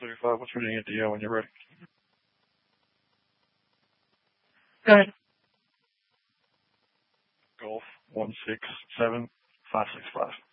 35. What's reading at the when you're ready? Go ahead. Golf 167565.